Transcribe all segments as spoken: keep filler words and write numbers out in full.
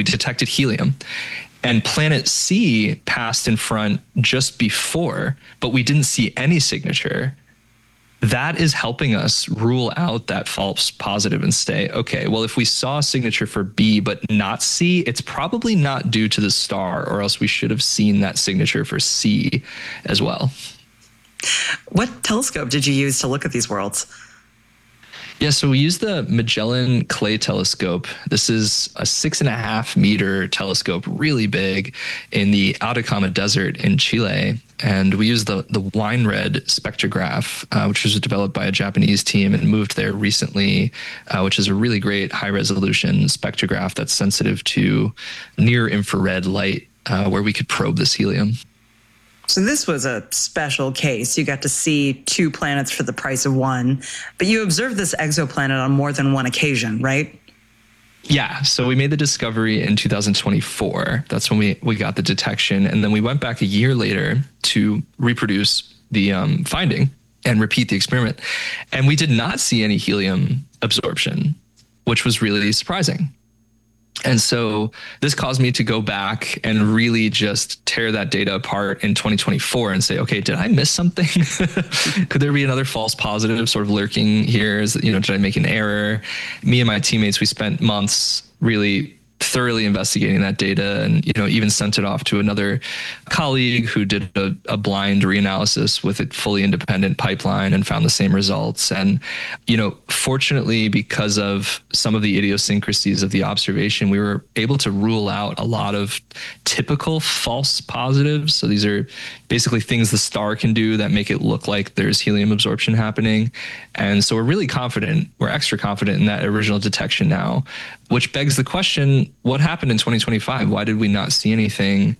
we detected helium. And planet C passed in front just before, but we didn't see any signature. That is helping us rule out that false positive and say, okay, well, if we saw a signature for B but not C, it's probably not due to the star, or else we should have seen that signature for C as well. What telescope did you use to look at these worlds? Yeah, so we used the Magellan Clay Telescope. This is a six and a half meter telescope, really big, in the Atacama Desert in Chile. And we used the, the wine red spectrograph, uh, which was developed by a Japanese team and moved there recently, uh, which is a really great high resolution spectrograph that's sensitive to near infrared light, uh, where we could probe this helium. So this was a special case. You got to see two planets for the price of one, but you observed this exoplanet on more than one occasion, right? Yeah. So we made the discovery in two thousand twenty-four. That's when we, we got the detection. And then we went back a year later to reproduce the um, finding and repeat the experiment. And we did not see any helium absorption, which was really surprising. And so this caused me to go back and really just tear that data apart in twenty twenty-four and say, okay, did I miss something? Could there be another false positive sort of lurking here? Is, you know, did I make an error? Me and my teammates, we spent months really thoroughly investigating that data, and, you know, even sent it off to another colleague who did a, a blind reanalysis with a fully independent pipeline and found the same results. And, you know, fortunately, because of some of the idiosyncrasies of the observation, we were able to rule out a lot of typical false positives. So these are basically things the star can do that make it look like there's helium absorption happening. And so we're really confident, we're extra confident in that original detection now, which begs the question, what happened in twenty twenty-five? Why did we not see anything?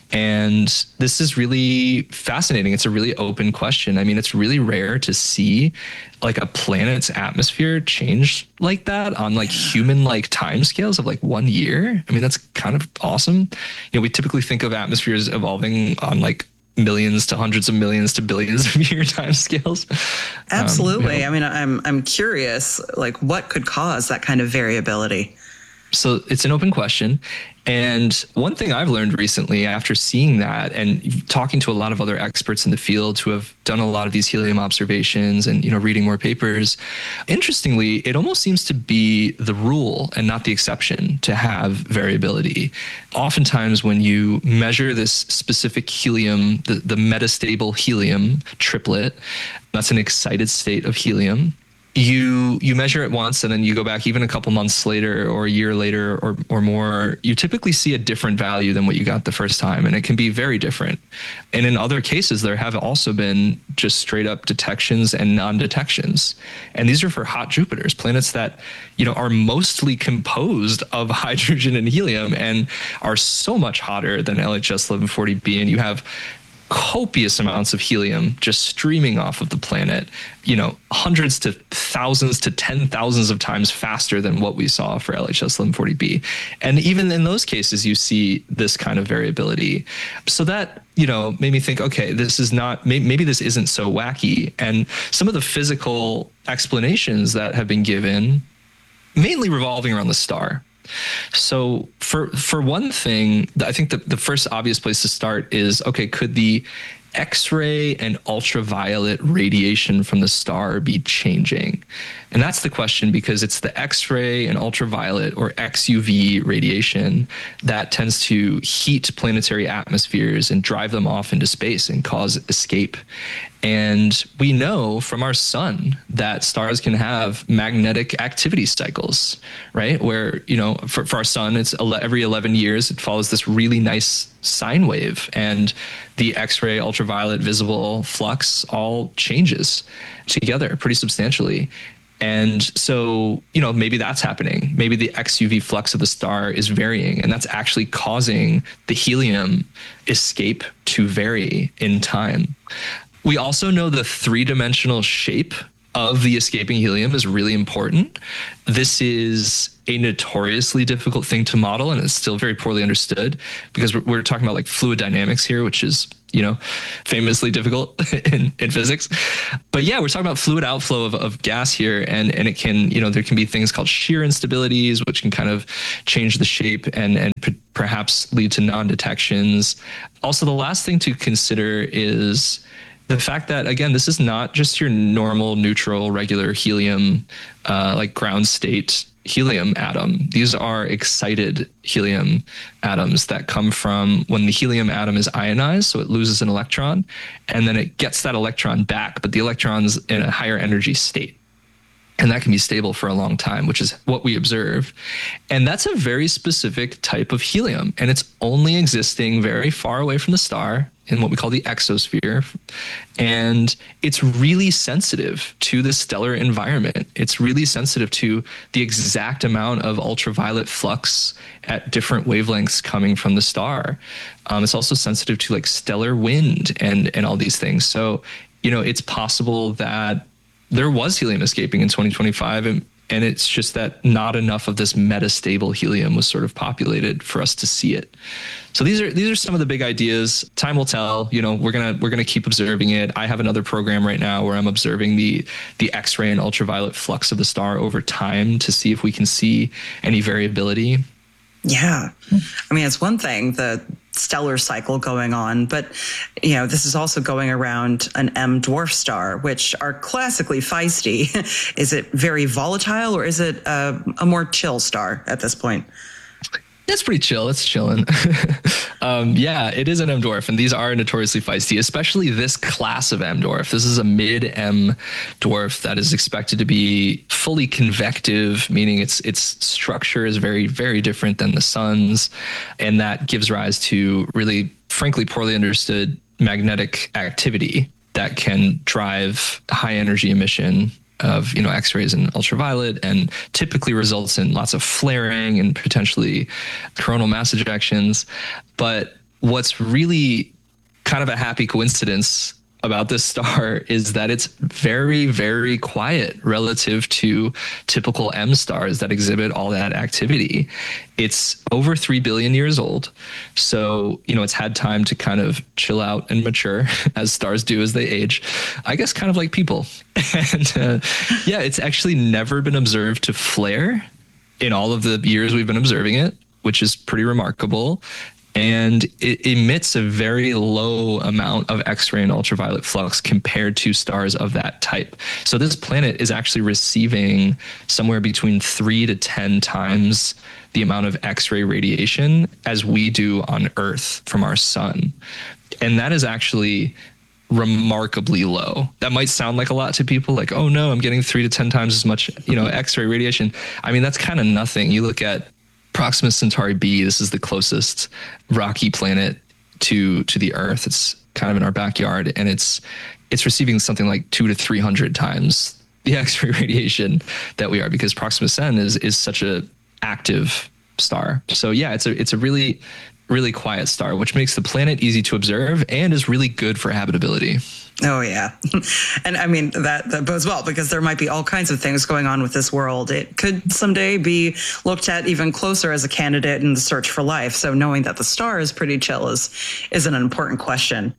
And this is really fascinating. It's a really open question. I mean, it's really rare to see like a planet's atmosphere change like that on like human-like timescales of like one year. I mean, that's kind of awesome. You know, we typically think of atmospheres evolving on like millions to hundreds of millions to billions of year timescales. Absolutely. Um, you know, I mean, I'm I'm curious, like, what could cause that kind of variability? So it's an open question. And one thing I've learned recently after seeing that and talking to a lot of other experts in the field who have done a lot of these helium observations and, you know, reading more papers, interestingly, it almost seems to be the rule and not the exception to have variability. Oftentimes when you measure this specific helium, the, the metastable helium triplet, that's an excited state of helium, you you measure it once and then you go back even a couple months later or a year later or or more, you typically see a different value than what you got the first time, and it can be very different. And in other cases, there have also been just straight up detections and non-detections. And these are for hot Jupiters, planets that, you know, are mostly composed of hydrogen and helium and are so much hotter than L H S eleven forty b, and you have copious amounts of helium just streaming off of the planet, you know, hundreds to thousands to ten thousands of times faster than what we saw for L H S eleven forty b. And even in those cases, you see this kind of variability. So that, you know, made me think, okay, this is not, maybe this isn't so wacky. And some of the physical explanations that have been given, mainly revolving around the star. So for for one thing, I think the, the first obvious place to start is, okay, could the X-ray and ultraviolet radiation from the star be changing? And that's the question, because it's the X-ray and ultraviolet, or X U V radiation, that tends to heat planetary atmospheres and drive them off into space and cause escape. And we know from our sun that stars can have magnetic activity cycles, right? Where, you know, for, for our sun, it's every eleven years, it follows this really nice sine wave, and the X-ray, ultraviolet, visible flux all changes together pretty substantially. And so, you know, maybe that's happening. Maybe the X U V flux of the star is varying, and that's actually causing the helium escape to vary in time. We also know the three-dimensional shape of the escaping helium is really important. This is a notoriously difficult thing to model, and it's still very poorly understood, because we're, we're talking about like fluid dynamics here, which is, you know, famously difficult in, in physics. But yeah, we're talking about fluid outflow of, of gas here. And, and it can, you know, there can be things called shear instabilities, which can kind of change the shape and, and p- perhaps lead to non-detections. Also, the last thing to consider is the fact that, again, this is not just your normal, neutral, regular helium, uh, like ground state helium atom. These are excited helium atoms that come from when the helium atom is ionized, so it loses an electron, and then it gets that electron back, but the electron's in a higher energy state. And that can be stable for a long time, which is what we observe. And that's a very specific type of helium. And it's only existing very far away from the star in what we call the exosphere. And it's really sensitive to the stellar environment. It's really sensitive to the exact amount of ultraviolet flux at different wavelengths coming from the star. Um, it's also sensitive to like stellar wind and, and all these things. So, you know, it's possible that there was helium escaping in twenty twenty-five, and, and it's just that not enough of this metastable helium was sort of populated for us to see it. So these are these are some of the big ideas. Time will tell. You know, we're gonna we're gonna keep observing it. I have another program right now where I'm observing the the X-ray and ultraviolet flux of the star over time to see if we can see any variability. Yeah. I mean, it's one thing, the stellar cycle going on, but, you know, this is also going around an M dwarf star, which are classically feisty. Is it very volatile, or is it a, a more chill star at this point? It's pretty chill. It's chilling. um, yeah, it is an M dwarf, and these are notoriously feisty, especially this class of M dwarf. This is a mid-M dwarf that is expected to be fully convective, meaning its its structure is very, very different than the sun's, and that gives rise to really, frankly, poorly understood magnetic activity that can drive high energy emission of, you know, X-rays and ultraviolet, and typically results in lots of flaring and potentially coronal mass ejections. But what's really kind of a happy coincidence about this star is that it's very, very quiet relative to typical M stars that exhibit all that activity. It's over three billion years old. So, you know, it's had time to kind of chill out and mature, as stars do as they age, I guess kind of like people. And uh, yeah, it's actually never been observed to flare in all of the years we've been observing it, which is pretty remarkable. And it emits a very low amount of X-ray and ultraviolet flux compared to stars of that type. So this planet is actually receiving somewhere between three to ten times the amount of X-ray radiation as we do on Earth from our sun. And that is actually remarkably low. That might sound like a lot to people, like, oh no, I'm getting three to ten times as much, you know, X-ray radiation. I mean, that's kind of nothing. You look at Proxima Centauri b, this is the closest rocky planet to to the Earth. It's kind of in our backyard, and it's it's receiving something like two to three hundred times the X-ray radiation that we are, because Proxima Centauri is is such a active star. So yeah, it's a it's a really really quiet star, which makes the planet easy to observe and is really good for habitability. Oh, yeah. And I mean, that, that bodes well, because there might be all kinds of things going on with this world. It could someday be looked at even closer as a candidate in the search for life. So knowing that the star is pretty chill is, is an important question.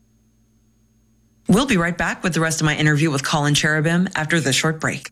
We'll be right back with the rest of my interview with Colin Cherubim after this short break.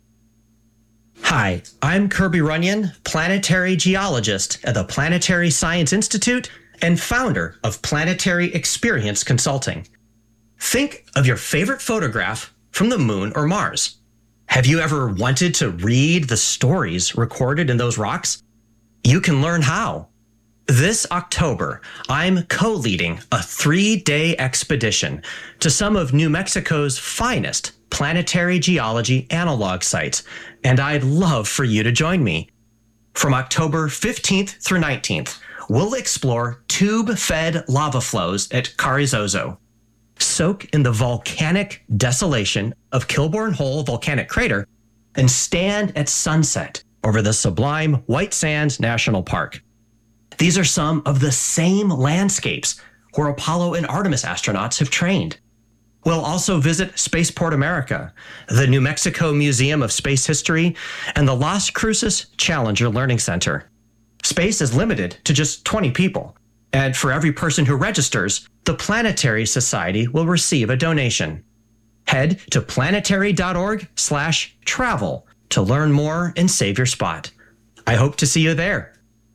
Hi, I'm Kirby Runyon, planetary geologist at the Planetary Science Institute and founder of Planetary Experience Consulting. Think of your favorite photograph from the moon or Mars. Have you ever wanted to read the stories recorded in those rocks? You can learn how. This October, I'm co-leading a three-day expedition to some of New Mexico's finest planetary geology analog sites, and I'd love for you to join me. From October fifteenth through nineteenth, we'll explore tube-fed lava flows at Carrizozo, soak in the volcanic desolation of Kilbourne Hole Volcanic Crater, and stand at sunset over the sublime White Sands National Park. These are some of the same landscapes where Apollo and Artemis astronauts have trained. We'll also visit Spaceport America, the New Mexico Museum of Space History, and the Las Cruces Challenger Learning Center. Space is limited to just twenty people, And for every person who registers, the Planetary Society will receive a donation. Head to planetary.org slash travel to learn more and save your spot. I hope to see you there.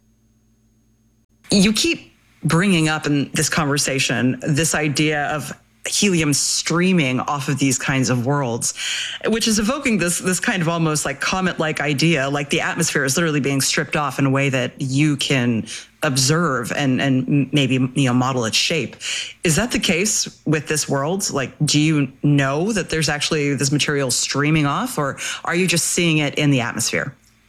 You keep bringing up in this conversation this idea of helium streaming off of these kinds of worlds, which is evoking this this kind of almost like comet-like idea, like the atmosphere is literally being stripped off in a way that you can observe and and maybe, you know, model its shape. Is that the case with this world? Like, do you know that there's actually this material streaming off, or are you just seeing it in the atmosphere?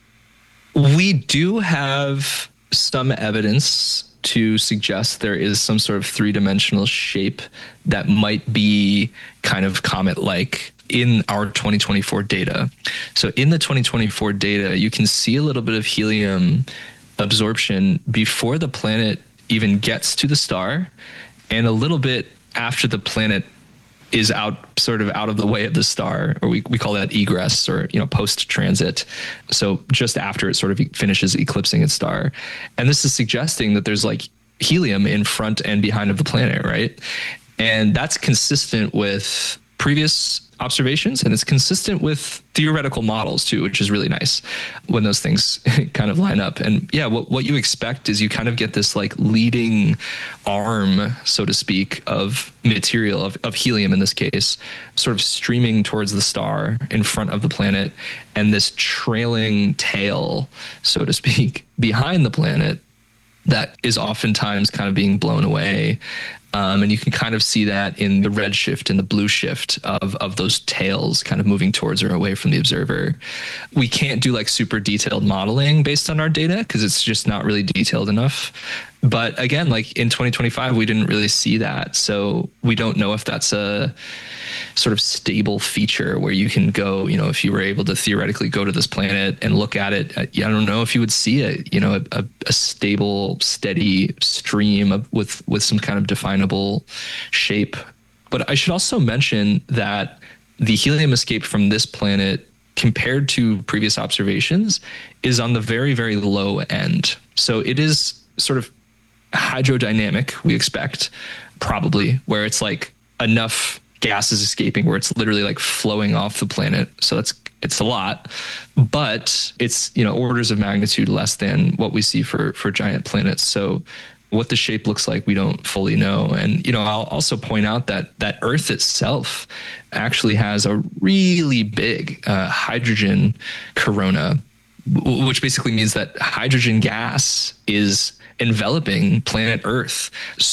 We do have some evidence to suggest there is some sort of three-dimensional shape that might be kind of comet-like in our twenty twenty-four data. So in the twenty twenty-four data, you can see a little bit of helium absorption before the planet even gets to the star, and a little bit after the planet is out, sort of out of the way of the star, or we, we call that egress, or, you know, post-transit. So just after it sort of finishes eclipsing its star. And this is suggesting that there's like helium in front and behind of the planet, right? And that's consistent with previous observations, and it's consistent with theoretical models too, which is really nice when those things kind of line up. And yeah, what, what you expect is you kind of get this like leading arm, so to speak, of material, of, of helium in this case, sort of streaming towards the star in front of the planet, and this trailing tail, so to speak, behind the planet that is oftentimes kind of being blown away. Um, and you can kind of see that in the red shift and the blue shift of, of those tails kind of moving towards or away from the observer. We can't do like super detailed modeling based on our data because it's just not really detailed enough. But again, like in twenty twenty-five, we didn't really see that. So we don't know if that's a sort of stable feature where you can go, you know, if you were able to theoretically go to this planet and look at it, I don't know if you would see it, you know, a, a stable, steady stream of, with, with some kind of definable shape. But I should also mention that the helium escaped from this planet compared to previous observations is on the very, very low end. So it is sort of hydrodynamic, we expect, probably, where it's like enough gas is escaping where it's literally like flowing off the planet. So it's it's a lot, but it's, you know, orders of magnitude less than what we see for for giant planets. So what the shape looks like, we don't fully know. And, you know, I'll also point out that that Earth itself actually has a really big uh, hydrogen corona, w- which basically means that hydrogen gas is enveloping planet Earth,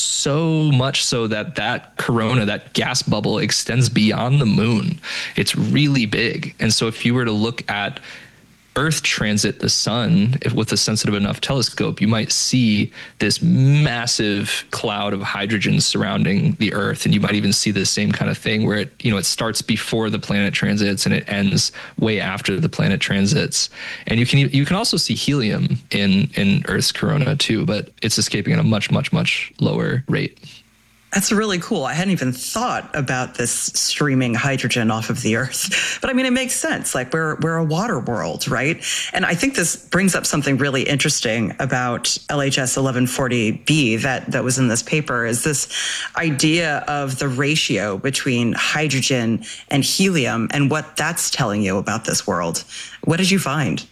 so much so that that corona, that gas bubble, extends beyond the moon. It's really big. And so if you were to look at Earth transit the sun if, with a sensitive enough telescope, you might see this massive cloud of hydrogen surrounding the Earth. And you might even see the same kind of thing where it, you know, it starts before the planet transits and it ends way after the planet transits. And you can you can also see helium in, in Earth's corona too, but it's escaping at a much, much, much lower rate. That's really cool. I hadn't even thought about this streaming hydrogen off of the Earth. But I mean, it makes sense. Like we're we're a water world, right? And I think this brings up something really interesting about L H S eleven forty b that, that was in this paper, is this idea of the ratio between hydrogen and helium and what that's telling you about this world. What did you find?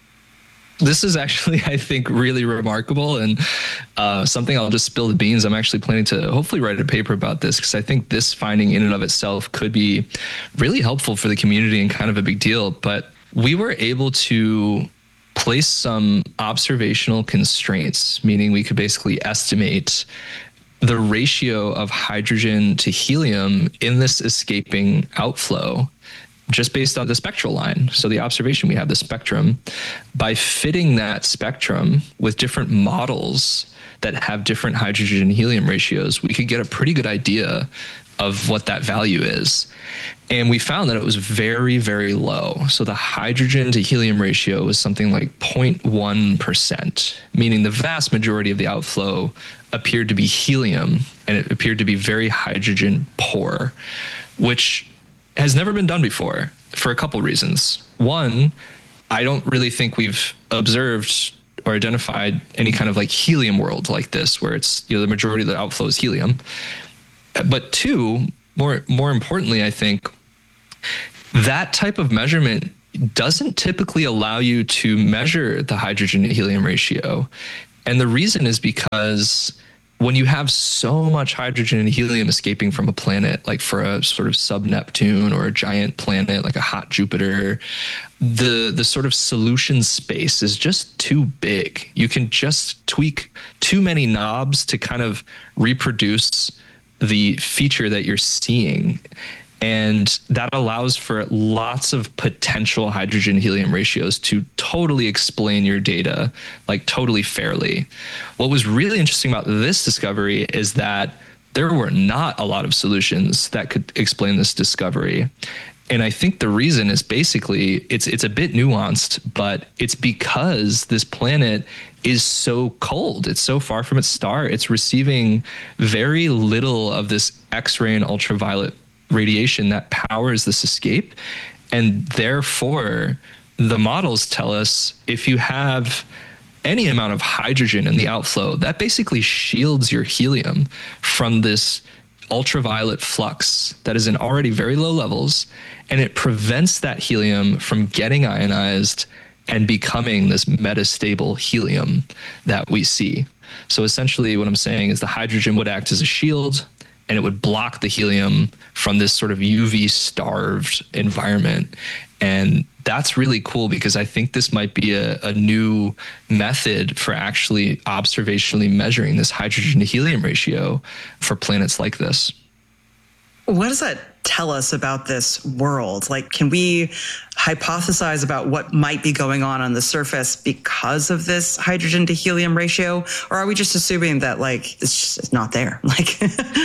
This is actually, I think, really remarkable, and uh, something I'll just spill the beans. I'm actually planning to hopefully write a paper about this because I think this finding in and of itself could be really helpful for the community and kind of a big deal. But we were able to place some observational constraints, meaning we could basically estimate the ratio of hydrogen to helium in this escaping outflow just based on the spectral line. So the observation we have, the spectrum, by fitting that spectrum with different models that have different hydrogen and helium ratios, we could get a pretty good idea of what that value is. And we found that it was very, very low. So the hydrogen to helium ratio was something like zero point one percent, meaning the vast majority of the outflow appeared to be helium, and it appeared to be very hydrogen poor, which has never been done before for a couple reasons. One, I don't really think we've observed or identified any kind of like helium world like this, where it's, you know, the majority of the outflow is helium. But two, more more importantly, I think that type of measurement doesn't typically allow you to measure the hydrogen to helium ratio. And the reason is because when you have so much hydrogen and helium escaping from a planet, like for a sort of sub-Neptune or a giant planet like a hot Jupiter, the the sort of solution space is just too big. You can just tweak too many knobs to kind of reproduce the feature that you're seeing. And that allows for lots of potential hydrogen helium ratios to totally explain your data, like totally fairly. What was really interesting about this discovery is that there were not a lot of solutions that could explain this discovery. And I think the reason is basically it's it's a bit nuanced, but it's because this planet is so cold. It's so far from its star. It's receiving very little of this X-ray and ultraviolet radiation that powers this escape. And therefore, the models tell us if you have any amount of hydrogen in the outflow, that basically shields your helium from this ultraviolet flux that is in already very low levels, and it prevents that helium from getting ionized and becoming this metastable helium that we see. So essentially what I'm saying is the hydrogen would act as a shield, and it would block the helium from this sort of U V starved environment. And that's really cool because I think this might be a, a new method for actually observationally measuring this hydrogen to helium ratio for planets like this. What does that tell us about this world? Like, can we hypothesize about what might be going on on the surface because of this hydrogen to helium ratio? Or are we just assuming that, like, it's just it's not there? Like,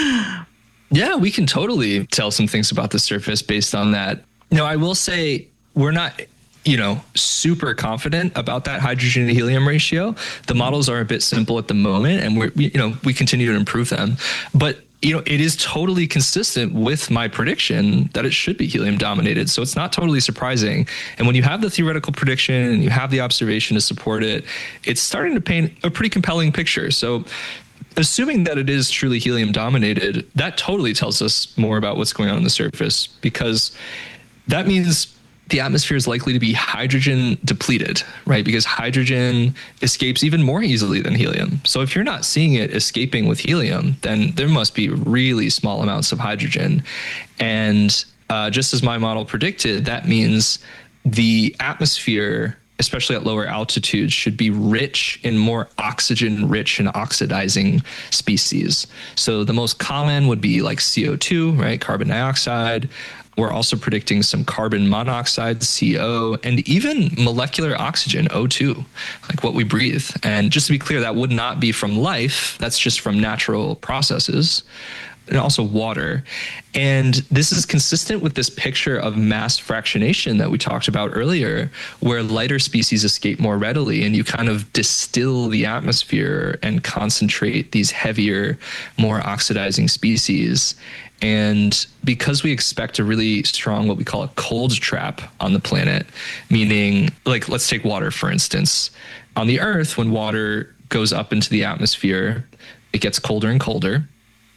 yeah, we can totally tell some things about the surface based on that. No, I will say we're not, you know, super confident about that hydrogen to helium ratio. The models are a bit simple at the moment, and we're, you know, we continue to improve them. But you know, it is totally consistent with my prediction that it should be helium dominated. So it's not totally surprising. And when you have the theoretical prediction and you have the observation to support it, it's starting to paint a pretty compelling picture. So assuming that it is truly helium dominated, that totally tells us more about what's going on on the surface, because that means the atmosphere is likely to be hydrogen depleted, right? Because hydrogen escapes even more easily than helium. So if you're not seeing it escaping with helium, then there must be really small amounts of hydrogen. And uh, just as my model predicted, that means the atmosphere, especially at lower altitudes, should be rich in more oxygen-rich and oxidizing species. So the most common would be like C O two, right? Carbon dioxide. We're also predicting some carbon monoxide, C O, and even molecular oxygen, O two, like what we breathe. And just to be clear, that would not be from life. That's just from natural processes. And also water. And this is consistent with this picture of mass fractionation that we talked about earlier, where lighter species escape more readily, and you kind of distill the atmosphere and concentrate these heavier, more oxidizing species. And because we expect a really strong, what we call a cold trap on the planet, meaning, like, let's take water, for instance. On the Earth, when water goes up into the atmosphere, it gets colder and colder.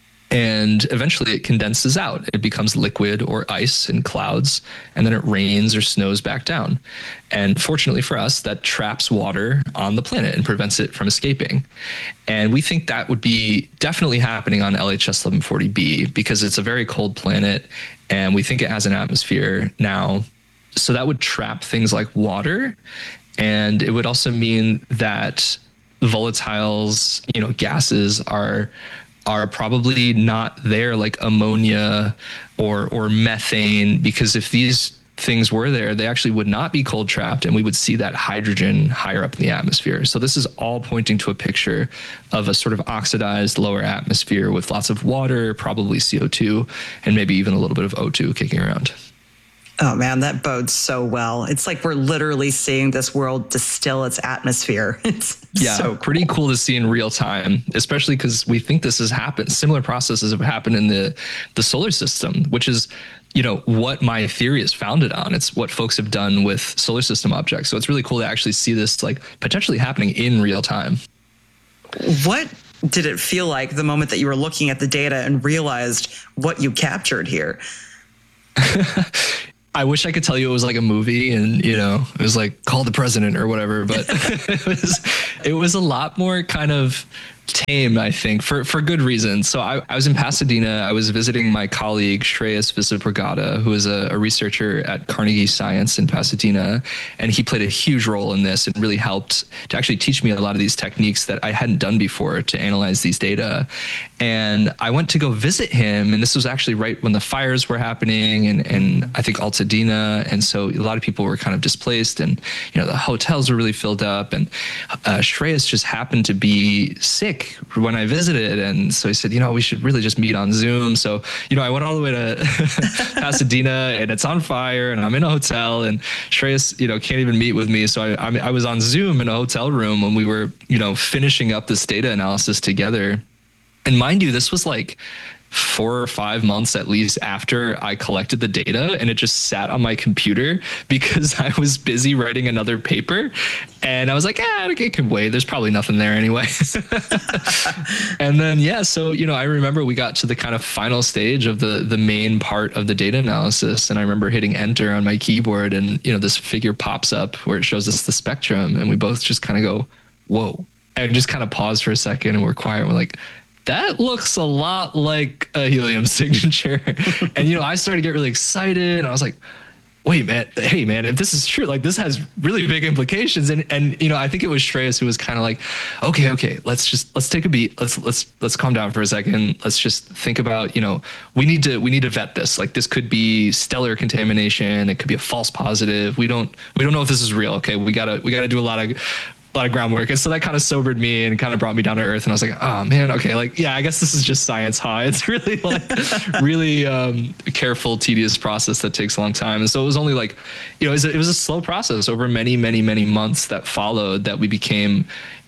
And eventually it condenses out. It becomes liquid or ice in clouds, and then it rains or snows back down. And fortunately for us, that traps water on the planet and prevents it from escaping. And we think that would be definitely happening on L H S eleven forty b because it's a very cold planet, and we think it has an atmosphere now. So that would trap things like water. And it would also mean that volatiles, you know, gases are are probably not there, like ammonia or or methane, because if these things were there, they actually would not be cold trapped, and we would see that hydrogen higher up in the atmosphere. So this is all pointing to a picture of a sort of oxidized lower atmosphere with lots of water, probably C O two, and maybe even a little bit of O two kicking around. Oh man, that bodes so well. It's like we're literally seeing this world distill its atmosphere. It's yeah, so cool. Pretty cool to see in real time, especially because we think this has happened. Similar processes have happened in the, the solar system, which is, you know, what my theory is founded on. It's what folks have done with solar system objects. So it's really cool to actually see this like potentially happening in real time. What did it feel like the moment that you were looking at the data and realized what you captured here? I wish I could tell you it was like a movie and, you know, it was like Call the President or whatever, but it was, it was a lot more kind of tame, I think, for, for good reasons. So I, I was in Pasadena. I was visiting my colleague, Shreyas Visapragada, who is a, a researcher at Carnegie Science in Pasadena. And he played a huge role in this and really helped to actually teach me a lot of these techniques that I hadn't done before to analyze these data. And I went to go visit him. And this was actually right when the fires were happening and, and I think Altadena. And so a lot of people were kind of displaced and, you know, the hotels were really filled up. And uh, Shreyas just happened to be sick when I visited. And so he said, you know, we should really just meet on Zoom. So, you know, I went all the way to Pasadena and it's on fire and I'm in a hotel and Shreyas, you know, can't even meet with me. So I, I, I was on Zoom in a hotel room when we were, you know, finishing up this data analysis together. And mind you, this was like four or five months at least after I collected the data, and it just sat on my computer because I was busy writing another paper. And I was like, ah, it can wait. There's probably nothing there anyway. And then, yeah, so, you know, I remember we got to the kind of final stage of the, the main part of the data analysis. And I remember hitting enter on my keyboard and, you know, this figure pops up where it shows us the spectrum. And we both just kind of go, whoa, and just kind of pause for a second and we're quiet. And we're like, that looks a lot like a helium signature. And, you know, I started to get really excited. And I was like, wait, man, hey, man, if this is true, like this has really big implications. And, and, you know, I think it was Shreyas who was kind of like, okay, okay, let's just, let's take a beat. Let's, let's, let's calm down for a second. Let's just think about, you know, we need to, we need to vet this. Like this could be stellar contamination. It could be a false positive. We don't, we don't know if this is real. Okay. We gotta, we gotta do a lot of, a lot of groundwork. And so that kind of sobered me and kind of brought me down to earth. And I was like, oh man, okay. Like, yeah, I guess this is just science, huh? It's really like really um, careful, tedious process that takes a long time. And so it was only like, you know, it was, a, it was a slow process over many, many, many months that followed that we became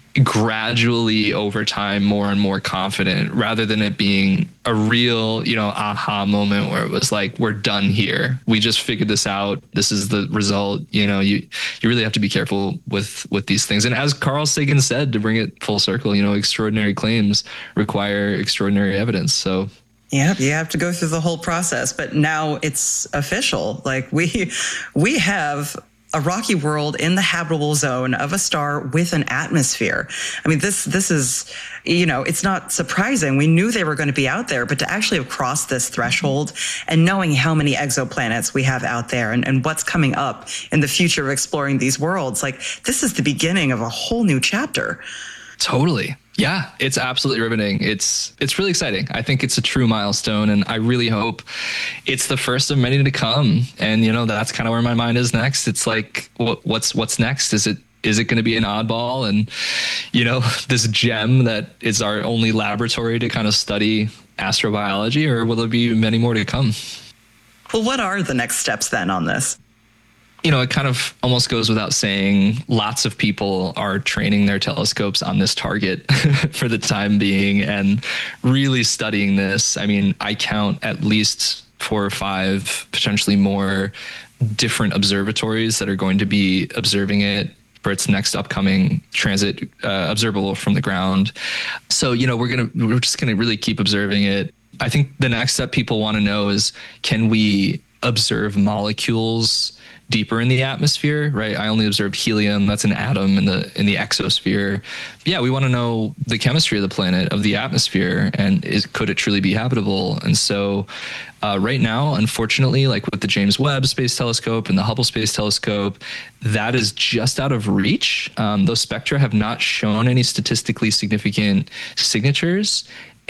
gradually over time more and more confident, rather than it being a real, you know, aha moment where it was like, we're done here. We just figured this out. This is the result. You know, you you really have to be careful with with these things. And as Carl Sagan said, to bring it full circle, you know, extraordinary claims require extraordinary evidence. So yeah, you have to go through the whole process, but now it's official. Like we we have a rocky world in the habitable zone of a star with an atmosphere. I mean, this this is, you know, it's not surprising. We knew they were going to be out there, but to actually have crossed this threshold and knowing how many exoplanets we have out there and, and what's coming up in the future of exploring these worlds, like this is the beginning of a whole new chapter. Totally. Yeah, it's absolutely riveting. It's it's really exciting. I think it's a true milestone, and I really hope it's the first of many to come. And you know, that's kind of where my mind is next. It's like, what, what's what's next? Is it is it going to be an oddball and, you know, this gem that is our only laboratory to kind of study astrobiology, or will there be many more to come? Well, what are the next steps then on this? You know, it kind of almost goes without saying, lots of people are training their telescopes on this target for the time being and really studying this. I mean, I count at least four or five, potentially more, different observatories that are going to be observing it for its next upcoming transit uh, observable from the ground. So, you know, we're going to, we're just going to really keep observing it. I think the next step people want to know is, can we observe molecules deeper in the atmosphere, right? I only observed helium. That's an atom in the in the exosphere. Yeah, we want to know the chemistry of the planet, of the atmosphere, and is could it truly be habitable? And so uh, right now, unfortunately, like with the James Webb Space Telescope and the Hubble Space Telescope, that is just out of reach. Um, those spectra have not shown any statistically significant signatures.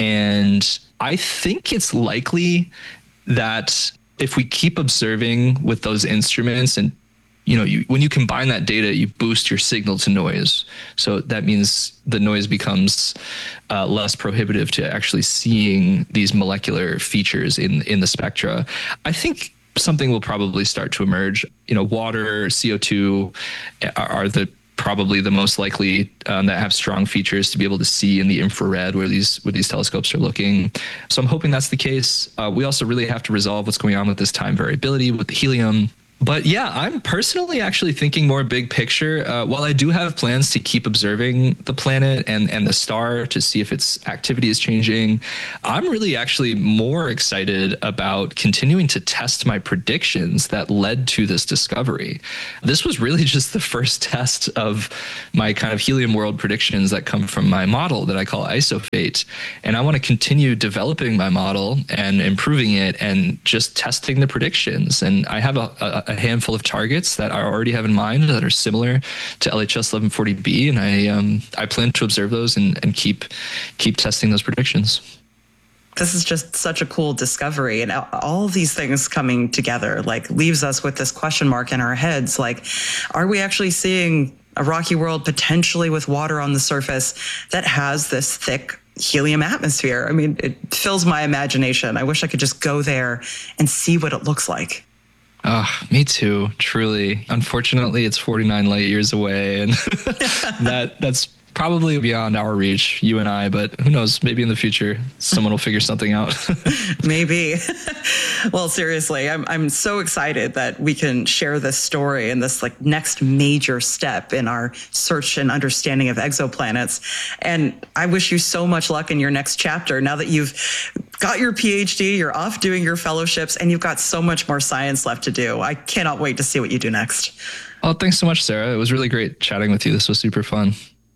And I think it's likely that if we keep observing with those instruments, and you know, you, when you combine that data, you boost your signal to noise. So that means the noise becomes uh, less prohibitive to actually seeing these molecular features in in the spectra. I think something will probably start to emerge. You know, water, C O two are, are the probably the most likely um, that have strong features to be able to see in the infrared where these where these telescopes are looking. So I'm hoping that's the case. Uh, we also really have to resolve what's going on with this time variability with the helium. But yeah, I'm personally actually thinking more big picture. Uh, while I do have plans to keep observing the planet and, and the star to see if its activity is changing, I'm really actually more excited about continuing to test my predictions that led to this discovery. This was really just the first test of my kind of helium world predictions that come from my model that I call ISOFATE. And I want to continue developing my model and improving it and just testing the predictions. And I have a, a a handful of targets that I already have in mind that are similar to L H S eleven forty b, and I um, I plan to observe those and, and keep keep testing those predictions. This is just such a cool discovery, and all of these things coming together like leaves us with this question mark in our heads. Like, are we actually seeing a rocky world potentially with water on the surface that has this thick helium atmosphere? I mean, it fills my imagination. I wish I could just go there and see what it looks like. Oh, me too, truly. Unfortunately, it's forty-nine light years away, and that that's probably beyond our reach, you and I, but who knows, maybe in the future, someone will figure something out. Maybe. Well, seriously, I'm I'm so excited that we can share this story and this like next major step in our search and understanding of exoplanets. And I wish you so much luck in your next chapter. Now that you've got your PhD, you're off doing your fellowships, and you've got so much more science left to do. I cannot wait to see what you do next. Oh, thanks so much, Sarah. It was really great chatting with you. This was super fun.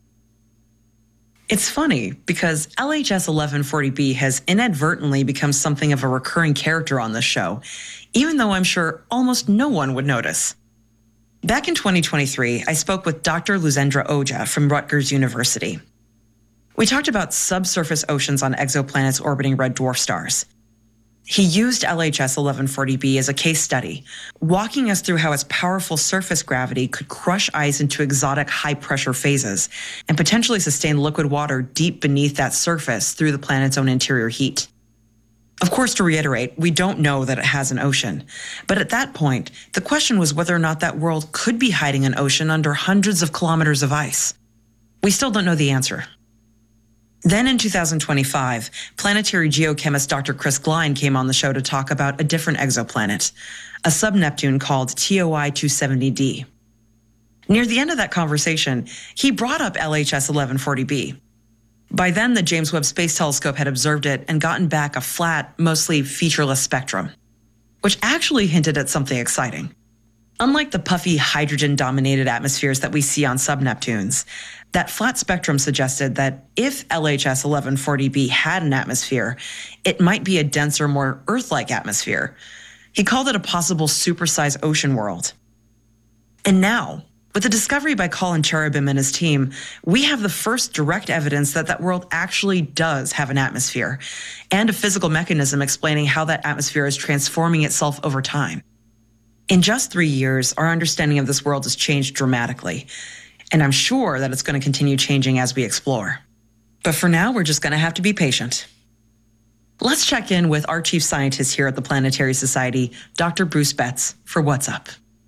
It's funny because L H S eleven forty b has inadvertently become something of a recurring character on this show, even though I'm sure almost no one would notice. Back in twenty twenty-three, I spoke with Doctor Luzendra Ojha from Rutgers University. We talked about subsurface oceans on exoplanets orbiting red dwarf stars. He used L H S eleven forty b as a case study, walking us through how its powerful surface gravity could crush ice into exotic high-pressure phases and potentially sustain liquid water deep beneath that surface through the planet's own interior heat. Of course, to reiterate, we don't know that it has an ocean. But at that point, the question was whether or not that world could be hiding an ocean under hundreds of kilometers of ice. We still don't know the answer. Then in two thousand twenty-five, planetary geochemist Doctor Chris Glein came on the show to talk about a different exoplanet, a sub-Neptune called T O I two seventy d. Near the end of that conversation, he brought up L H S eleven forty b. By then, the James Webb Space Telescope had observed it and gotten back a flat, mostly featureless spectrum, which actually hinted at something exciting. Unlike the puffy hydrogen-dominated atmospheres that we see on sub-Neptunes, that flat spectrum suggested that if L H S eleven forty b had an atmosphere, it might be a denser, more Earth-like atmosphere. He called it a possible supersized ocean world. And now, with the discovery by Colin Cherubim and his team, we have the first direct evidence that that world actually does have an atmosphere and a physical mechanism explaining how that atmosphere is transforming itself over time. In just three years, our understanding of this world has changed dramatically, and I'm sure that it's going to continue changing as we explore. But for now, we're just going to have to be patient. Let's check in with our chief scientist here at the Planetary Society, Doctor Bruce Betts, for What's Up.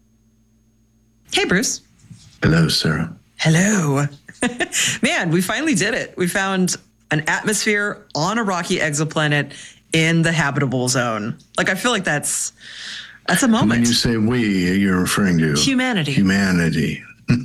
Hey, Bruce. Hello, Sarah. Hello. Man, we finally did it. We found an atmosphere on a rocky exoplanet in the habitable zone. Like, I feel like that's that's a moment. When you say we, you're referring to humanity. Humanity.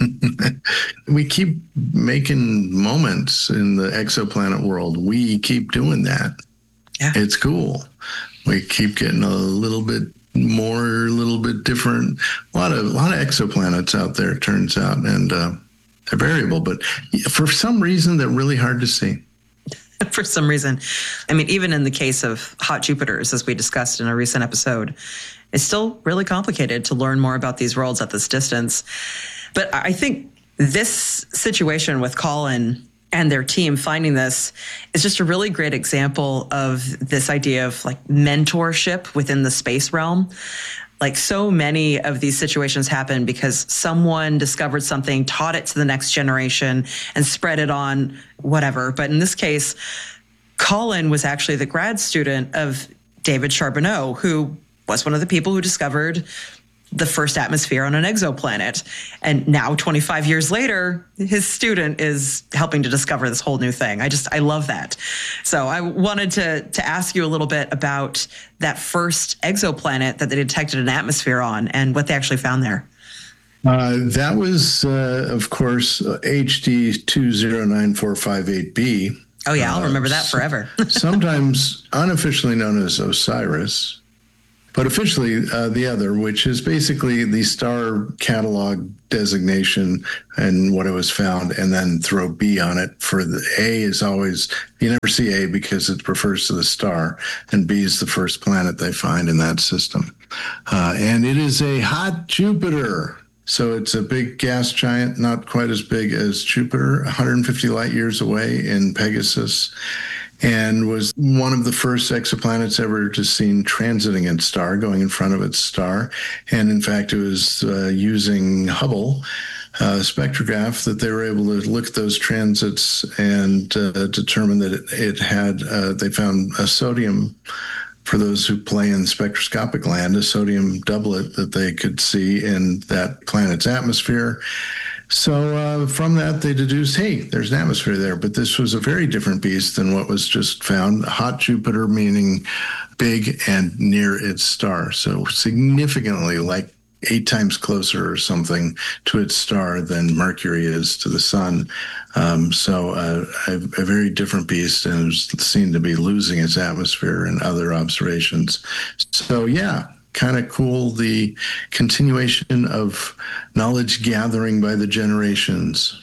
We keep making moments in the exoplanet world. We keep doing that. Yeah. It's cool. We keep getting a little bit more, a little bit different. A lot of a lot of exoplanets out there, it turns out, and uh, they're variable, but for some reason, they're really hard to see. For some reason. I mean, even in the case of hot Jupiters, as we discussed in a recent episode, it's still really complicated to learn more about these worlds at this distance. But I think this situation with Colin and their team finding this is just a really great example of this idea of like mentorship within the space realm. Like, so many of these situations happen because someone discovered something, taught it to the next generation, and spread it on whatever. But in this case, Colin was actually the grad student of David Charbonneau, who was one of the people who discovered the first atmosphere on an exoplanet. And now, twenty-five years later, his student is helping to discover this whole new thing. I just, I love that. So I wanted to, to ask you a little bit about that first exoplanet that they detected an atmosphere on and what they actually found there. Uh, that was, uh, of course, H D two zero nine four five eight b. Oh, yeah, I'll remember that forever. Sometimes unofficially known as OSIRIS, but officially uh, the other, which is basically the star catalog designation and what it was found, and then throw B on it. For the A is always, you never see A because it refers to the star, and B is the first planet they find in that system. Uh, and it is a hot Jupiter. So it's a big gas giant, not quite as big as Jupiter, one hundred fifty light years away in Pegasus, and was one of the first exoplanets ever to seen transiting its star, going in front of its star. And in fact, it was uh, using Hubble uh, spectrograph that they were able to look at those transits and uh, determine that it, it had, uh, they found a sodium, for those who play in spectroscopic land, a sodium doublet that they could see in that planet's atmosphere. So uh, from that, they deduced, hey, there's an atmosphere there. But this was a very different beast than what was just found. Hot Jupiter, meaning big and near its star. So significantly, like eight times closer or something to its star than Mercury is to the sun. Um, so uh, a, a very different beast, and it was seen to be losing its atmosphere in other observations. So yeah, kind of cool, the continuation of knowledge gathering by the generations.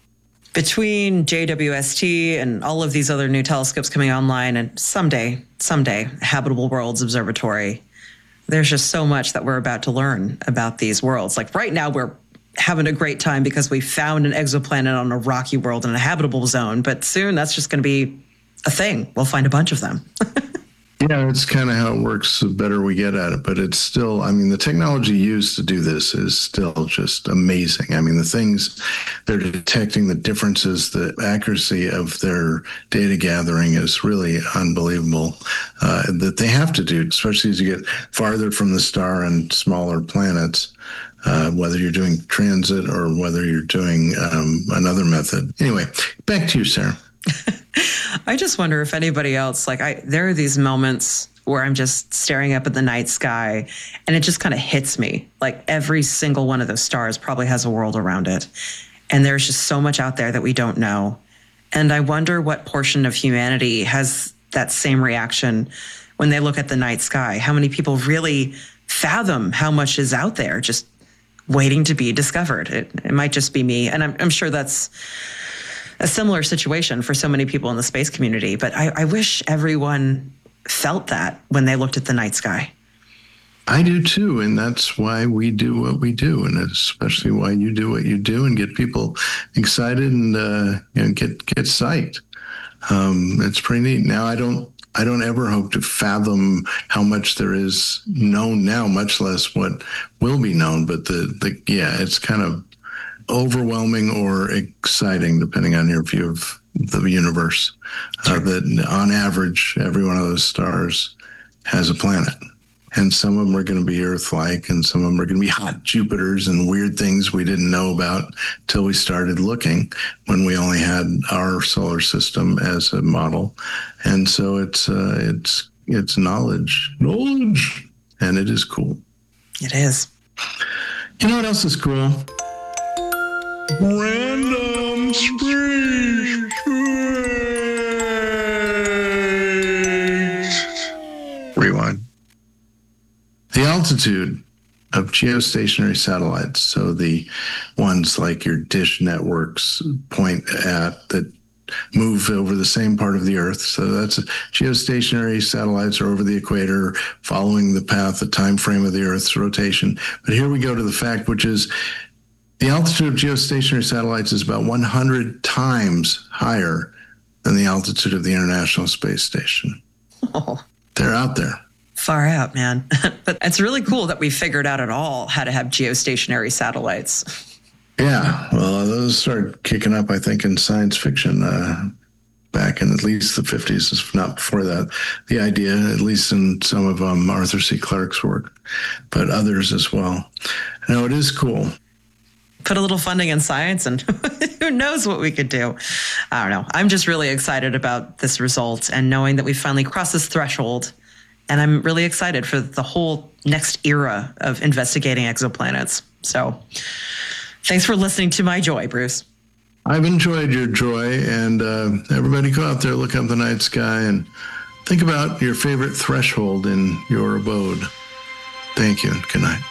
Between J W S T and all of these other new telescopes coming online, and someday, someday, Habitable Worlds Observatory, there's just so much that we're about to learn about these worlds. Like right now, we're having a great time because we found an exoplanet on a rocky world in a habitable zone. But soon that's just going to be a thing. We'll find a bunch of them. Yeah, it's kind of how it works. The better we get at it. But it's still, I mean, the technology used to do this is still just amazing. I mean, the things they're detecting, the differences, the accuracy of their data gathering is really unbelievable uh, that they have to do, especially as you get farther from the star and smaller planets. Uh, whether you're doing transit or whether you're doing um, another method. Anyway, back to you, Sarah. I just wonder if anybody else, like I, there are these moments where I'm just staring up at the night sky and it just kind of hits me. Like every single one of those stars probably has a world around it. And there's just so much out there that we don't know. And I wonder what portion of humanity has that same reaction when they look at the night sky. How many people really fathom how much is out there just waiting to be discovered? It, it might just be me. And I'm, I'm sure that's a similar situation for so many people in the space community. But I, I wish everyone felt that when they looked at the night sky. I do too. And that's why we do what we do. And especially why you do what you do and get people excited and uh, you know, get, get psyched. Um, it's pretty neat. Now, I don't I don't ever hope to fathom how much there is known now, much less what will be known. But the, the yeah, it's kind of overwhelming or exciting, depending on your view of the universe. Sure. Uh, that on average, every one of those stars has a planet. And some of them are going to be Earth-like, and some of them are going to be hot Jupiters and weird things we didn't know about till we started looking when we only had our solar system as a model. And so it's uh, it's it's knowledge, knowledge, and it is cool. It is. You know what else is cool? Random Space. Rewind. The altitude of geostationary satellites, so the ones like your dish networks point at that move over the same part of the Earth. So that's geostationary satellites are over the equator, following the path, the time frame of the Earth's rotation. But here we go to the fact, which is the altitude of geostationary satellites is about one hundred times higher than the altitude of the International Space Station. Oh. They're out there. Far out, man. But it's really cool that we figured out at all how to have geostationary satellites. Yeah, well, those started kicking up, I think, in science fiction uh, back in at least the fifties, if not before that, the idea, at least in some of um, Arthur C. Clarke's work, but others as well. Now, it is cool. Put a little funding in science and who knows what we could do. I don't know. I'm just really excited about this result and knowing that we finally crossed this threshold. And I'm really excited for the whole next era of investigating exoplanets. So thanks for listening to my joy, Bruce. I've enjoyed your joy, and uh, everybody go out there, look up the night sky, and think about your favorite threshold in your abode. Thank you, and good night.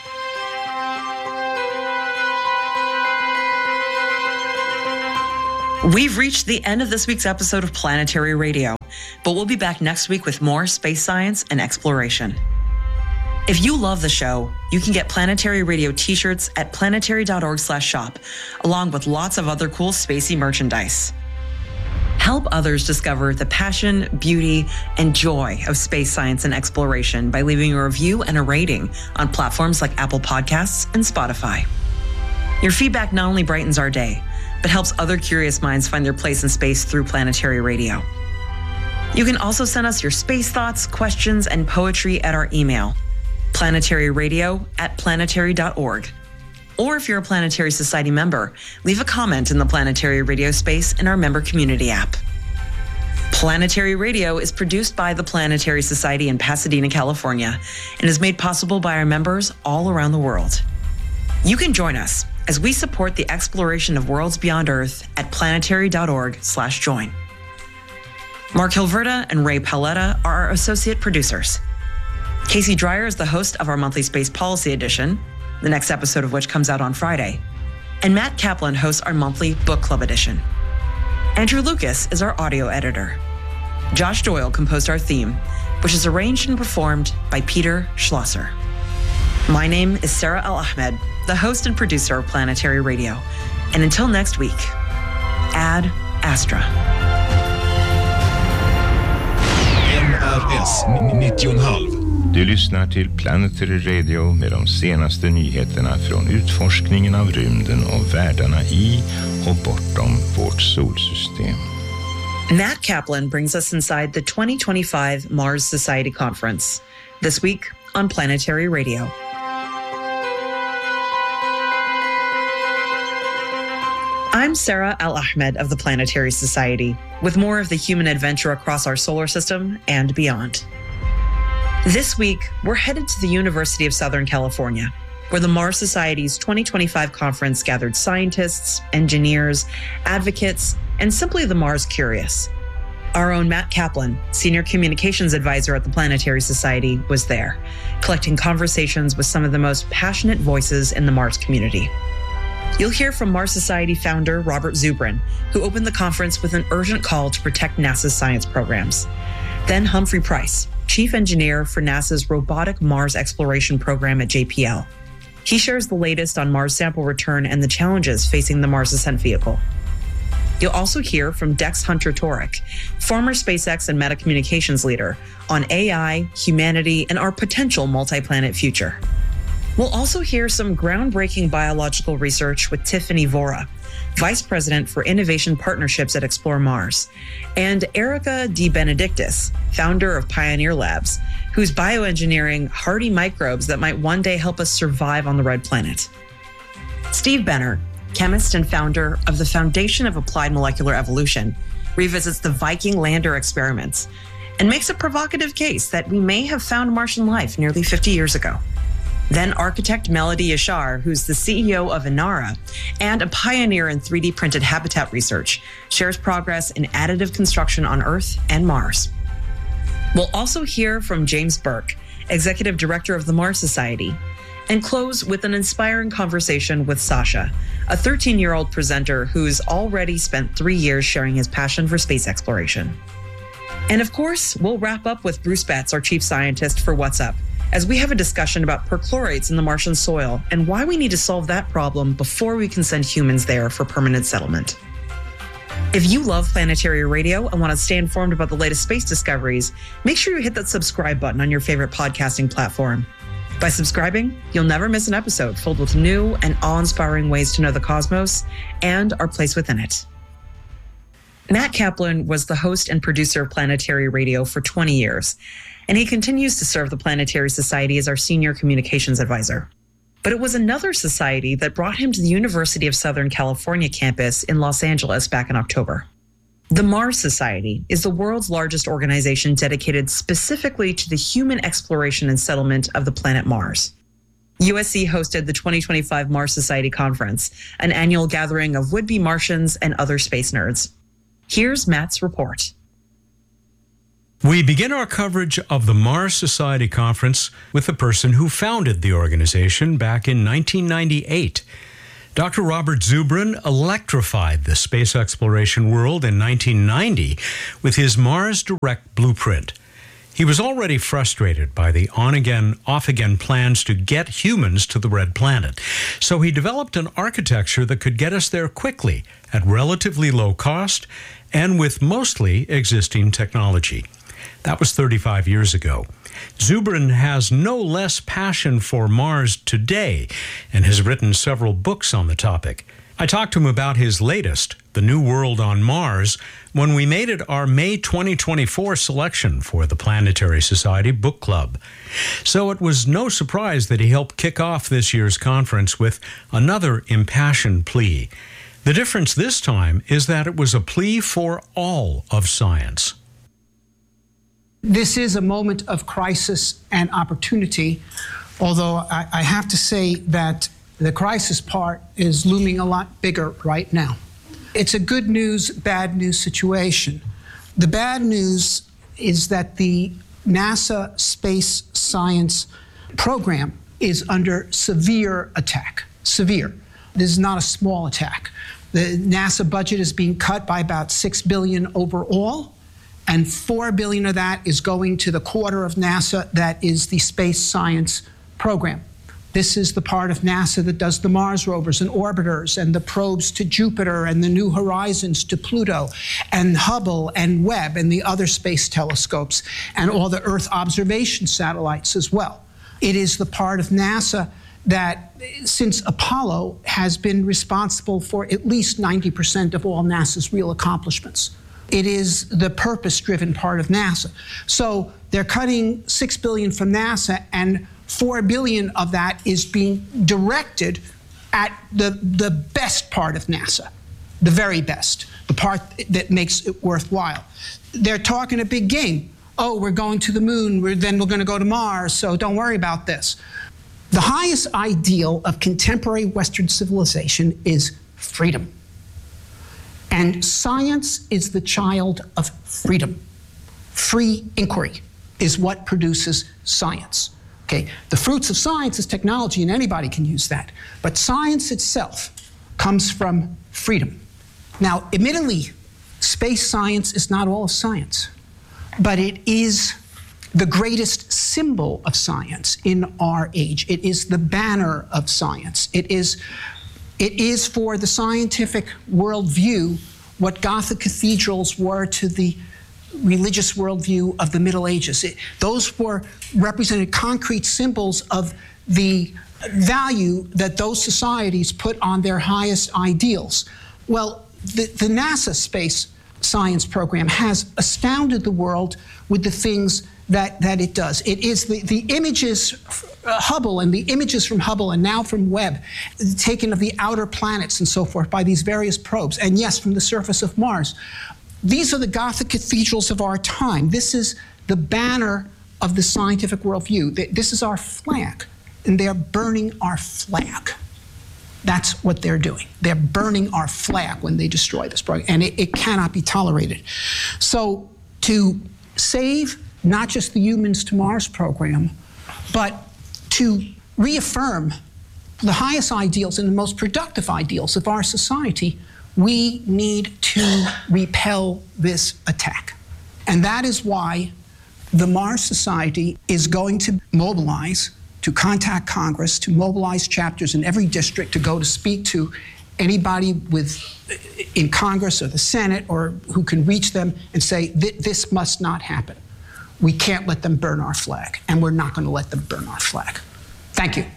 We've reached the end of this week's episode of Planetary Radio, but we'll be back next week with more space science and exploration. If you love the show, you can get Planetary Radio t-shirts at planetary.org slash shop, along with lots of other cool spacey merchandise. Help others discover the passion, beauty, and joy of space science and exploration by leaving a review and a rating on platforms like Apple Podcasts and Spotify. Your feedback not only brightens our day, but helps other curious minds find their place in space through Planetary Radio. You can also send us your space thoughts, questions, and poetry at our email, planetaryradio at planetary dot org. Or if you're a Planetary Society member, leave a comment in the Planetary Radio space in our member community app. Planetary Radio is produced by the Planetary Society in Pasadena, California, and is made possible by our members all around the world. You can join us as we support the exploration of worlds beyond Earth at planetary.org slash join. Mark Hilverda and Ray Paletta are our associate producers. Casey Dreyer is the host of our monthly Space Policy Edition, the next episode of which comes out on Friday. And Matt Kaplan hosts our monthly Book Club Edition. Andrew Lucas is our audio editor. Josh Doyle composed our theme, which is arranged and performed by Peter Schlosser. My name is Sarah Al-Ahmed, the host and producer of Planetary Radio. And until next week, Ad Astra. N R S nittio komma fem. Du lyssnar till Planetary Radio med de senaste nyheterna från utforskningen av rymden och världarna i och bortom vårt solsystem. Matt Kaplan brings us inside the twenty twenty-five Mars Society Conference, this week on Planetary Radio. I'm Sarah Al-Ahmed of the Planetary Society, with more of the human adventure across our solar system and beyond. This week, we're headed to the University of Southern California, where the Mars Society's twenty twenty-five conference gathered scientists, engineers, advocates, and simply the Mars curious. Our own Matt Kaplan, Senior Communications Advisor at the Planetary Society, was there, collecting conversations with some of the most passionate voices in the Mars community. You'll hear from Mars Society founder Robert Zubrin, who opened the conference with an urgent call to protect NASA's science programs. Then Humphrey Price, Chief Engineer for NASA's Robotic Mars Exploration Program at J P L. He shares the latest on Mars sample return and the challenges facing the Mars Ascent Vehicle. You'll also hear from Dex Hunter-Torek, former SpaceX and Meta Communications leader, on A I, humanity, and our potential multi-planet future. We'll also hear some groundbreaking biological research with Tiffany Vora, Vice President for Innovation Partnerships at Explore Mars, and Erica De Benedictis, founder of Pioneer Labs, who's bioengineering hardy microbes that might one day help us survive on the Red Planet. Steve Benner, chemist and founder of the Foundation of Applied Molecular Evolution, revisits the Viking lander experiments and makes a provocative case that we may have found Martian life nearly fifty years ago. Then architect Melody Yashar, who's the C E O of Inara and a pioneer in three D printed habitat research, shares progress in additive construction on Earth and Mars. We'll also hear from James Burke, Executive Director of the Mars Society, and close with an inspiring conversation with Sasha, a thirteen-year-old presenter who's already spent three years sharing his passion for space exploration. And of course, we'll wrap up with Bruce Betts, our chief scientist, for What's Up, as we have a discussion about perchlorates in the Martian soil and why we need to solve that problem before we can send humans there for permanent settlement. If you love Planetary Radio and want to stay informed about the latest space discoveries, make sure you hit that subscribe button on your favorite podcasting platform. By subscribing, you'll never miss an episode filled with new and awe-inspiring ways to know the cosmos and our place within it. Matt Kaplan was the host and producer of Planetary Radio for twenty years, and he continues to serve the Planetary Society as our senior communications advisor. But it was another society that brought him to the University of Southern California campus in Los Angeles back in October. The Mars Society is the world's largest organization dedicated specifically to the human exploration and settlement of the planet Mars. U S C hosted the twenty twenty-five Mars Society Conference, an annual gathering of would-be Martians and other space nerds. Here's Matt's report. We begin our coverage of the Mars Society Conference with the person who founded the organization back in nineteen ninety-eight. Doctor Robert Zubrin electrified the space exploration world in nineteen ninety with his Mars Direct blueprint. He was already frustrated by the on-again, off-again plans to get humans to the red planet. So he developed an architecture that could get us there quickly, at relatively low cost, and with mostly existing technology. That was thirty-five years ago. Zubrin has no less passion for Mars today and has written several books on the topic. I talked to him about his latest, The New World on Mars, when we made it our May twenty twenty-four selection for the Planetary Society Book Club. So it was no surprise that he helped kick off this year's conference with another impassioned plea. The difference this time is that it was a plea for all of science. This is a moment of crisis and opportunity, although I, I have to say that the crisis part is looming a lot bigger right now. It's a good news, bad news situation. The bad news is that the NASA space science program is under severe attack. Severe. This is not a small attack. The NASA budget is being cut by about six billion dollars overall, and four billion dollars of that is going to the quarter of NASA that is the space science program. This is the part of NASA that does the Mars rovers and orbiters and the probes to Jupiter and the New Horizons to Pluto and Hubble and Webb and the other space telescopes and all the Earth observation satellites as well. It is the part of NASA that, since Apollo, has been responsible for at least ninety percent of all NASA's real accomplishments. It is the purpose-driven part of NASA. So they're cutting six billion dollars from NASA, and four billion dollars of that is being directed at the, the best part of NASA, the very best, the part that makes it worthwhile. They're talking a big game. Oh, we're going to the moon, we're, then we're going to go to Mars, so don't worry about this. The highest ideal of contemporary Western civilization is freedom. And science is the child of freedom. Free inquiry is what produces science. Okay, the fruits of science is technology, and anybody can use that. But science itself comes from freedom. Now, admittedly, space science is not all of science, but it is the greatest symbol of science in our age. It is the banner of science. It is, it is for the scientific worldview what Gothic cathedrals were to the religious worldview of the Middle Ages. It, those were represented concrete symbols of the value that those societies put on their highest ideals. Well, the, the NASA space science program has astounded the world with the things that, that it does. It is the, the images, uh, Hubble and the images from Hubble and now from Webb, taken of the outer planets and so forth by these various probes, and yes, from the surface of Mars. These are the Gothic cathedrals of our time. This is the banner of the scientific worldview. This is our flag, and they're burning our flag. That's what they're doing. They're burning our flag when they destroy this program, and it, it cannot be tolerated. So to save not just the Humans to Mars program, but to reaffirm the highest ideals and the most productive ideals of our society, we need to repel this attack. And that is why the Mars Society is going to mobilize, to contact Congress, to mobilize chapters in every district to go to speak to anybody with, in Congress or the Senate or who can reach them and say, this must not happen. We can't let them burn our flag, and we're not going to let them burn our flag. Thank you.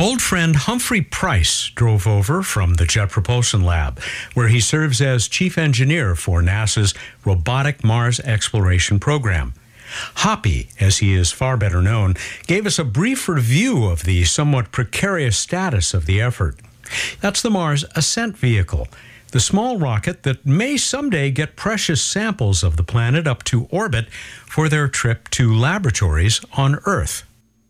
Old friend Humphrey Price drove over from the Jet Propulsion Lab, where he serves as chief engineer for NASA's Robotic Mars Exploration Program. Hoppy, as he is far better known, gave us a brief review of the somewhat precarious status of the effort. That's the Mars Ascent Vehicle, the small rocket that may someday get precious samples of the planet up to orbit for their trip to laboratories on Earth.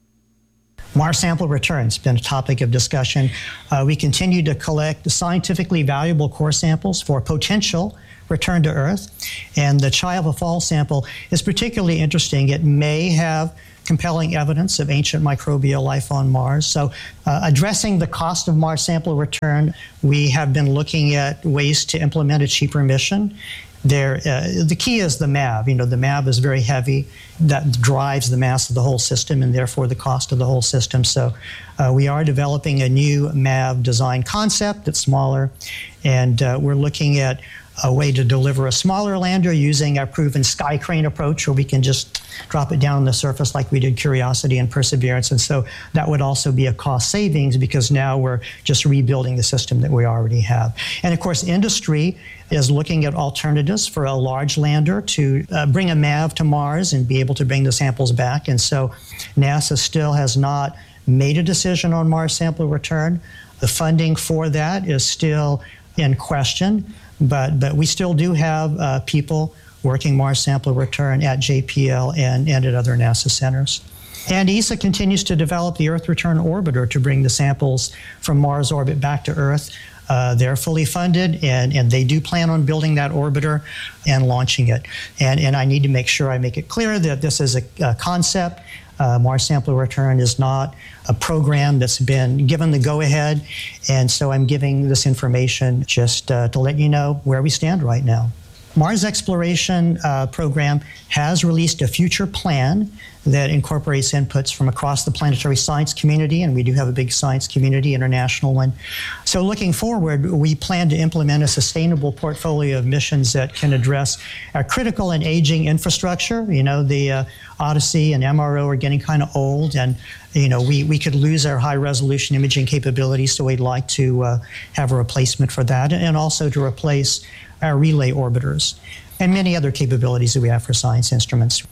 Mars sample return has been a topic of discussion. Uh, we continue to collect scientifically valuable core samples for potential return to Earth. And the Chiava Falls sample is particularly interesting. It may have compelling evidence of ancient microbial life on Mars. So uh, addressing the cost of Mars sample return, we have been looking at ways to implement a cheaper mission. There, uh, the key is the M A V. You know, the M A V is very heavy. That drives the mass of the whole system and therefore the cost of the whole system. So uh, we are developing a new M A V design concept that's smaller, and uh, we're looking at a way to deliver a smaller lander using our proven sky crane approach, where we can just drop it down on the surface like we did Curiosity and Perseverance. And so that would also be a cost savings, because now we're just rebuilding the system that we already have. And of course, industry is looking at alternatives for a large lander to uh, bring a M A V to Mars and be able to bring the samples back. And so NASA still has not made a decision on Mars sample return. The funding for that is still in question. But, but we still do have uh, people working Mars sample return at J P L and, and at other NASA centers. And E S A continues to develop the Earth Return Orbiter to bring the samples from Mars orbit back to Earth. Uh, they're fully funded, and, and they do plan on building that orbiter and launching it. And, and I need to make sure I make it clear that this is a, a concept. Uh, Mars sample return is not a program that's been given the go-ahead, and so I'm giving this information just uh, to let you know where we stand right now. Mars Exploration uh, Program has released a future plan that incorporates inputs from across the planetary science community, and we do have a big science community, international one. So looking forward, we plan to implement a sustainable portfolio of missions that can address our critical and aging infrastructure. You know, the uh, Odyssey and M R O are getting kind of old, and you know, we, we could lose our high-resolution imaging capabilities, so we'd like to uh, have a replacement for that, and also to replace our relay orbiters and many other capabilities that we have for science instruments.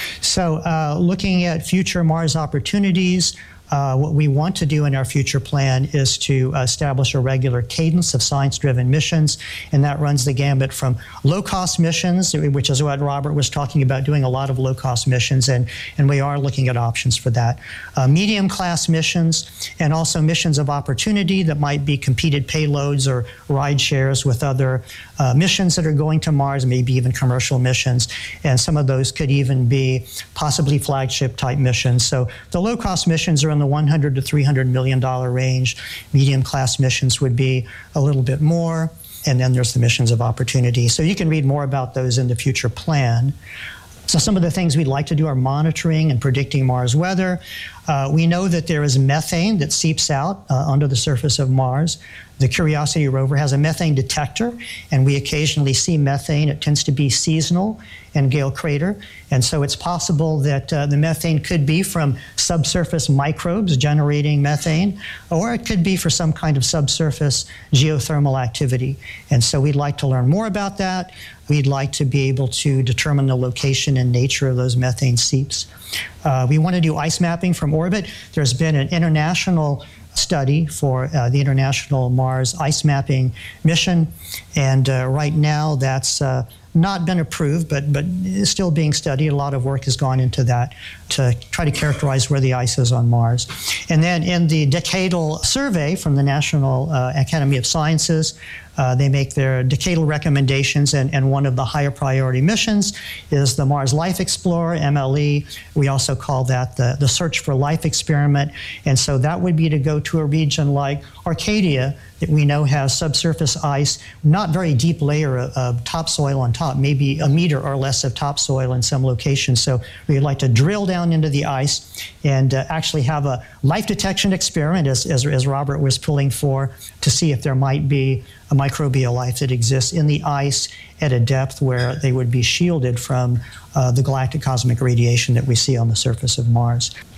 So uh, looking at future Mars opportunities, Uh, what we want to do in our future plan is to establish a regular cadence of science-driven missions, and that runs the gambit from low-cost missions, which is what Robert was talking about, doing a lot of low-cost missions, and, and we are looking at options for that. Uh, medium-class missions, and also missions of opportunity that might be competed payloads or ride shares with other uh, missions that are going to Mars, maybe even commercial missions, and some of those could even be possibly flagship-type missions. So the low-cost missions are in the one hundred to three hundred million dollar range. Medium class missions would be a little bit more. And then there's the missions of opportunity. So you can read more about those in the future plan. So some of the things we'd like to do are monitoring and predicting Mars weather. Uh, we know that there is methane that seeps out uh, under the surface of Mars. The Curiosity rover has a methane detector, and we occasionally see methane. It tends to be seasonal in Gale Crater, and so it's possible that uh, the methane could be from subsurface microbes generating methane, or it could be for some kind of subsurface geothermal activity. And so we'd like to learn more about that. We'd like to be able to determine the location and nature of those methane seeps. Uh, we want to do ice mapping from orbit. There's been an international study for uh, the International Mars Ice Mapping Mission, and uh, right now that's uh, not been approved, but but is still being studied. A lot of work has gone into that to try to characterize where the ice is on Mars. And then in the decadal survey from the National uh, Academy of Sciences, Uh, they make their decadal recommendations, and, and one of the higher priority missions is the Mars Life Explorer, M L E. We also call that the, the Search for Life Experiment. And so that would be to go to a region like Arcadia that we know has subsurface ice, not very deep layer of, of topsoil on top, maybe a meter or less of topsoil in some locations. So we'd like to drill down into the ice and uh, actually have a life detection experiment, as, as, as Robert was pulling for, to see if there might be a microbial life that exists in the ice at a depth where they would be shielded from uh, the galactic cosmic radiation that we see on the surface of Mars.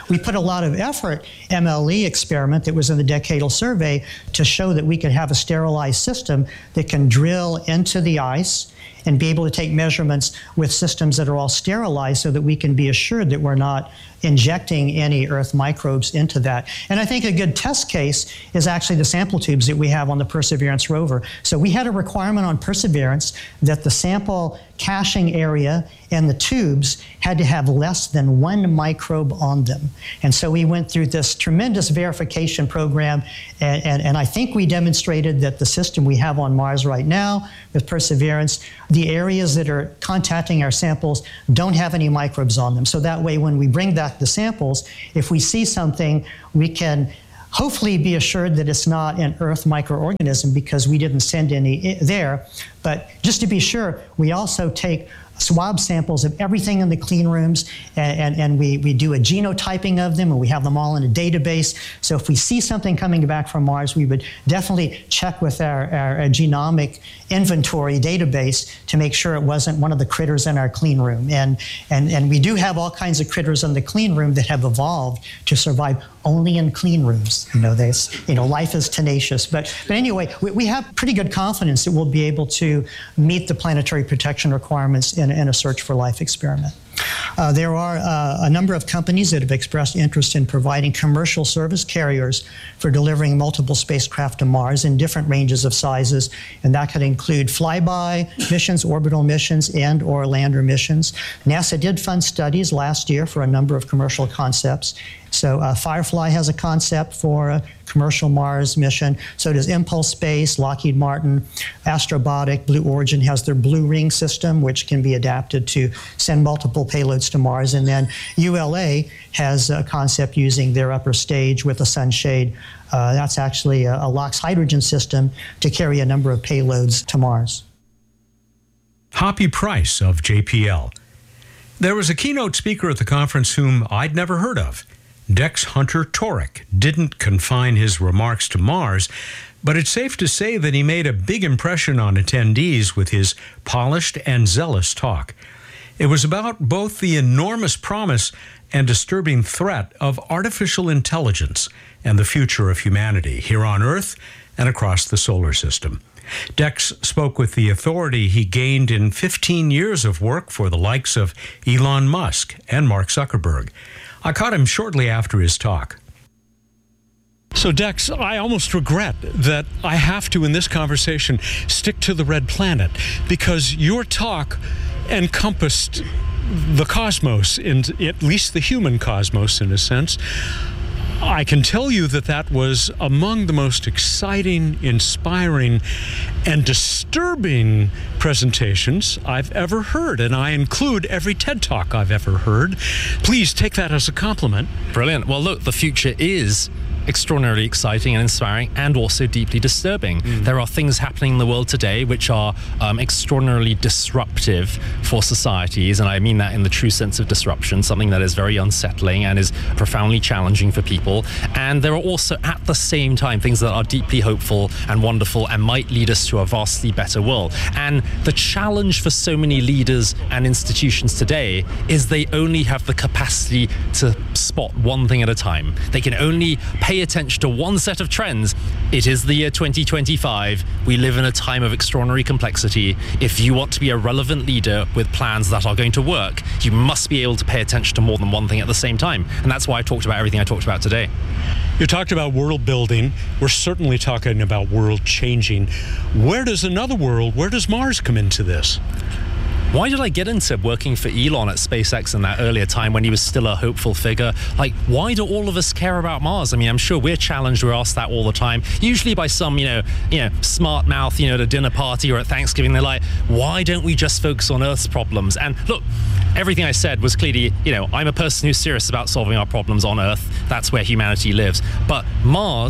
we put a lot of effort, M L E experiment that was in the decadal survey, to show that we could have a sterilized system that can drill into the ice and be able to take measurements with systems that are all sterilized so that we can be assured that we're not injecting any Earth microbes into that. And I think a good test case is actually the sample tubes that we have on the Perseverance rover. So we had a requirement on Perseverance that the sample caching area and the tubes had to have less than one microbe on them. And so we went through this tremendous verification program, and, and, and I think we demonstrated that the system we have on Mars right now with Perseverance, the areas that are contacting our samples don't have any microbes on them. So that way, when we bring back the samples, if we see something, we can hopefully be assured that it's not an Earth microorganism because we didn't send any there. But just to be sure, we also take swab samples of everything in the clean rooms, and, and, and we, we do a genotyping of them, and we have them all in a database. So if we see something coming back from Mars, we would definitely check with our, our, our genomic inventory database to make sure it wasn't one of the critters in our clean room. And, and, and we do have all kinds of critters in the clean room that have evolved to survive only in clean rooms. You know, there's, you know, life is tenacious. But, but anyway, we, we have pretty good confidence that we'll be able to meet the planetary protection requirements in, in a search for life experiment. Uh, there are uh, a number of companies that have expressed interest in providing commercial service carriers for delivering multiple spacecraft to Mars in different ranges of sizes, and that could include flyby missions, orbital missions, and or lander missions. NASA did fund studies last year for a number of commercial concepts. So uh, Firefly has a concept for a commercial Mars mission. So does Impulse Space, Lockheed Martin, Astrobotic. Blue Origin has their Blue Ring system, which can be adapted to send multiple payloads to Mars. And then U L A has a concept using their upper stage with a sunshade. Uh, that's actually a, a LOX hydrogen system to carry a number of payloads to Mars. Hoppy Price of J P L. There was a keynote speaker at the conference whom I'd never heard of. Dex Hunter Torek didn't confine his remarks to Mars, but it's safe to say that he made a big impression on attendees with his polished and zealous talk. It was about both the enormous promise and disturbing threat of artificial intelligence and the future of humanity here on Earth and across the solar system. Dex spoke with the authority he gained in fifteen years of work for the likes of Elon Musk and Mark Zuckerberg. I caught him shortly after his talk. So, Dex, I almost regret that I have to, in this conversation, stick to the Red Planet, because your talk encompassed the cosmos, in, at least the human cosmos, in a sense. I can tell you that that was among the most exciting, inspiring, and disturbing presentations I've ever heard, and I include every TED Talk I've ever heard. Please take that as a compliment. Brilliant. Well, look, the future is extraordinarily exciting and inspiring, and also deeply disturbing. Mm. There are things happening in the world today which are um, extraordinarily disruptive for societies, and I mean that in the true sense of disruption, something that is very unsettling and is profoundly challenging for people. And there are also, at the same time, things that are deeply hopeful and wonderful and might lead us to a vastly better world. And the challenge for so many leaders and institutions today is they only have the capacity to spot one thing at a time. They can only pay attention to one set of trends. It is the year twenty twenty-five. We live in a time of extraordinary complexity. If you want to be a relevant leader with plans that are going to work, you must be able to pay attention to more than one thing at the same time. And that's why I talked about everything I talked about today. You talked about world building. We're certainly talking about world changing. Where does another world, where does Mars come into this? Why did I get into working for Elon at SpaceX in that earlier time when he was still a hopeful figure? Like, why do all of us care about Mars? I mean, I'm sure we're challenged, we're asked that all the time, usually by some, you know, you know, smart mouth, you know, at a dinner party or at Thanksgiving. They're like, why don't we just focus on Earth's problems? And look, everything I said was clearly, you know, I'm a person who's serious about solving our problems on Earth. That's where humanity lives. But Mars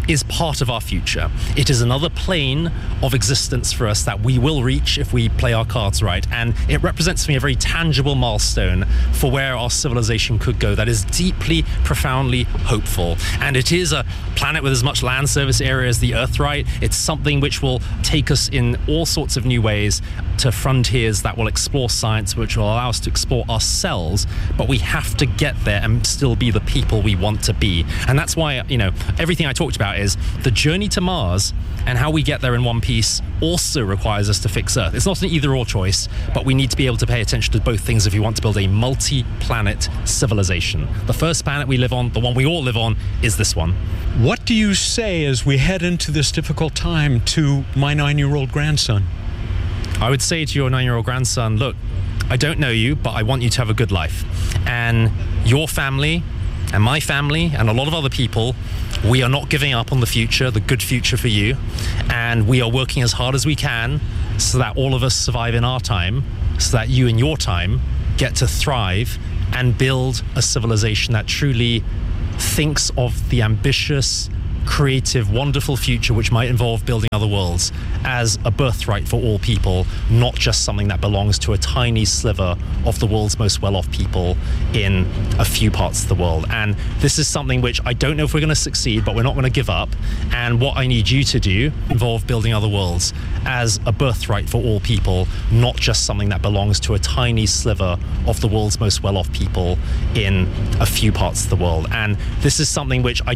is part of our future. It is another plane of existence for us that we will reach if we play our cards right. And it represents for me a very tangible milestone for where our civilization could go that is deeply, profoundly hopeful. And it is a planet with as much land surface area as the Earth, right? It's something which will take us in all sorts of new ways to frontiers that will explore science, which will allow us to explore ourselves. But we have to get there and still be the people we want to be. And that's why, you know, everything I talked about is the journey to Mars and how we get there in one piece also requires us to fix Earth. It's not an either or choice, but we need to be able to pay attention to both things if we want to build a multi-planet civilization. The first planet we live on, the one we all live on, is this one. What do you say as we head into this difficult time to my nine-year-old grandson? I would say to your nine-year-old grandson, look, I don't know you, but I want you to have a good life. And your family and my family and a lot of other people, we are not giving up on the future, the good future for you. And we are working as hard as we can so that all of us survive in our time, so that you in your time get to thrive and build a civilization that truly thinks of the ambitious, creative, wonderful future which might involve building other worlds as a birthright for all people, not just something that belongs to a tiny sliver of the world's most well-off people in a few parts of the world. And this is something which I don't know if we're going to succeed, but we're not going to give up. And what I need you to do involve building other worlds as a birthright for all people, not just something that belongs to a tiny sliver of the world's most well-off people in a few parts of the world. And this is something which I